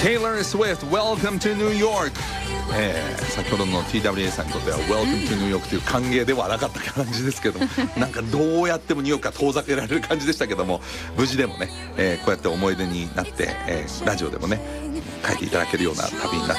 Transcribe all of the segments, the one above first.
Taylor Swift, Welcome to New York。先ほどの TWA さんにとっては Welcome to New York という歓迎ではなかった感じですけどもなんかどうやってもニューヨークから遠ざけられる感じでしたけども、無事でもね、こうやって思い出になって、ラジオでもね書いていただけるような旅になって、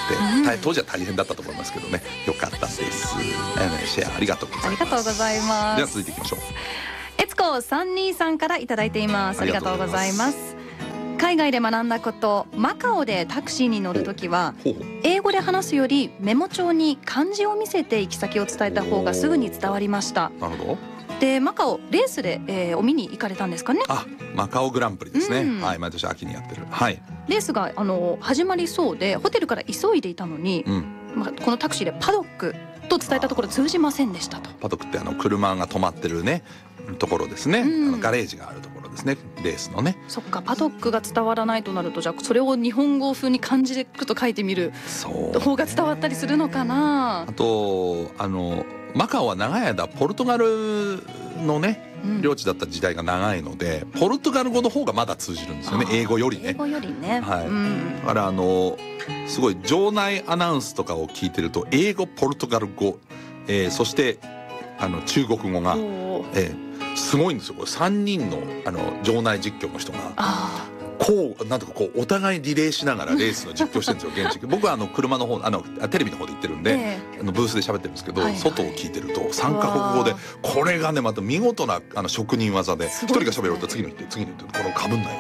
当時は大変だったと思いますけどね、よかったです。シェアありがとうございます。 ありがとうございます。 では続いていきましょう。 エツコ32さんからいただいています。ありがとうございます。海外で学んだこと、マカオでタクシーに乗るときは英語で話すよりメモ帳に漢字を見せて行き先を伝えた方がすぐに伝わりました。 なるほど。 でマカオレースで、お見に行かれたんですかね。 あ、マカオグランプリですね、はい、毎年秋にやってる、はい、 レースが始まりそうでホテルから急いでいたのに、このタクシーでパドックと伝えたところ通じませんでしたと。 パドックって車が止まってるねところですね、ガレージがあるところですね、レースのね。 そっか、パドックが伝わらないとなると、じゃあそれを日本語風に漢字でと書いてみる方が伝わったりするのかな。 あとマカオは長い間ポルトガルのね領地だった時代が長いので、ポルトガル語の方がまだ通じるんですよね、英語よりね。 英語よりね、 はい、だからすごい場内アナウンスとかを聞いてると英語、ポルトガル語、そして中国語が、すごいんですよ。これ3人の場内実況の人がこうなんとかこうお互いリレーしながらレースの実況してるんですよ現地。僕は車の方テレビの方で行ってるんで、ブースで喋ってるんですけど、外を聞いてると3カ国語で、これがねまた見事な職人技で、一人が喋ると次の人言って次の人言って、このかぶんない。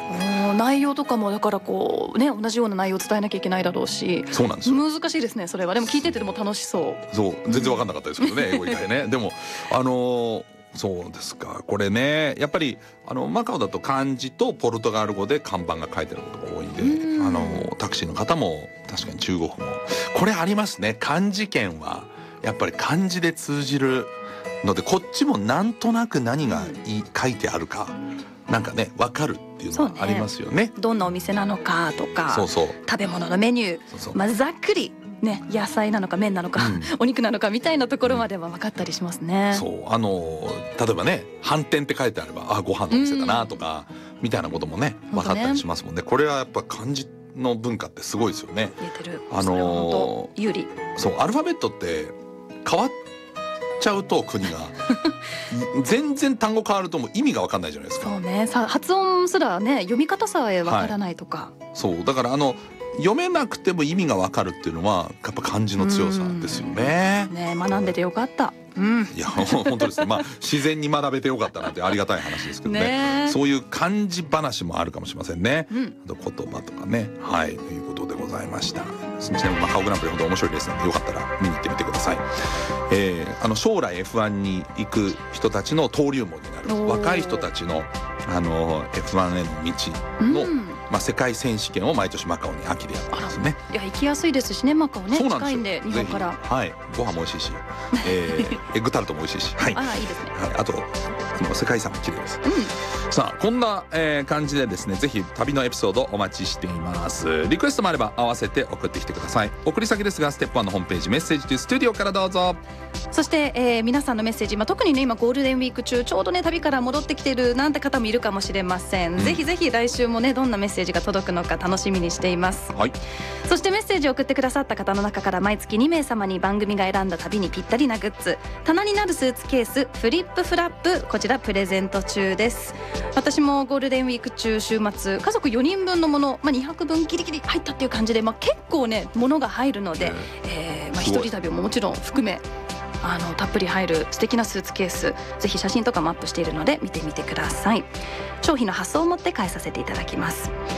内容とかもだからこうね、同じような内容を伝えなきゃいけないだろうし、 そうなんですよ。 難しいですねそれは。でも聞いてても楽しそう。 そう、全然分かんなかったですけどね英語以外ね。でもそうですか。これねやっぱりマカオだと漢字とポルトガル語で看板が書いてあることが多いんで、タクシーの方も確かに中国語これありますね。漢字圏はやっぱり漢字で通じるので、こっちもなんとなく何が書いてあるかなんかね分かるっていうのはありますよね。 どんなお店なのかとか、食べ物のメニュー、まずざっくりね、野菜なのか麺なのか、お肉なのかみたいなところまでは分かったりしますね。 そう例えばね飯店って書いてあればご飯のお店だなとか、みたいなこともね分かったりしますもんね。これはやっぱ漢字の文化ってすごいですよね。 言えてる。それは本当有利。 そうアルファベットって変わっちゃうと国が全然単語変わるともう意味が分かんないじゃないですか。 そうね、発音すらね読み方さえ分からないとか、 そうだから読めなくても意味が分かるっていうのはやっぱ漢字の強さですよね。 ね、学んでてよかった。 いや本当ですね。自然に学べてよかったなってありがたい話ですけどね。そういう漢字話もあるかもしれませんね。あと言葉とかね、はいということでございました。ちなみにマカオグランプリ本当面白いレースなんでよかったら見に行ってみてください。将来 F1 に行く人たちの登竜門になる若い人たちのF1 への道の世界選手権を毎年マカオに秋でやってますね。 いや行きやすいですしね、マカオね近いんで日本から。 はい、ご飯も美味しいし、エッグタルトも美味しいし、はい、 いいですね。 はい、あと世界遺産も綺麗です。さあこんな感じでですね、ぜひ旅のエピソードお待ちしています。リクエストもあれば合わせて送ってきてください。送り先ですがステップ1のホームページメッセージというスタジオからどうぞ。 そして、皆さんのメッセージ、特にね今ゴールデンウィーク中ちょうどね旅から戻ってきてるなんて方もいるかもしれません。ぜひぜひ来週もねどんなメッセージが届くのか楽しみにしています。 はい。 そしてメッセージを送ってくださった方の中から毎月2名様に番組が選んだ旅にぴったりなグッズ、棚になるスーツケースフリップフラップ、こちらプレゼント中です。私もゴールデンウィーク中週末家族4人分のもの、2泊分ギリギリ入ったっていう感じで、結構ね物が入るので、一人旅ももちろん含めたっぷり入る素敵なスーツケース、ぜひ写真とかもアップしているので見てみてください。商品の発送をもって返させていただきます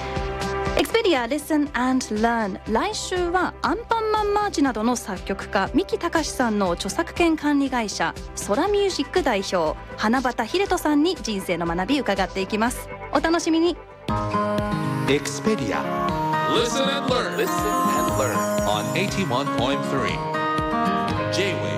。Expedia Listen and Learn、 来週はアンパンマンマーチなどの作曲家三木隆さんの著作権管理会社ソラミュージック代表花畑秀人さんに人生の学び伺っていきます。お楽しみに。 Expedia Listen and Learn on 81.3 J-Wave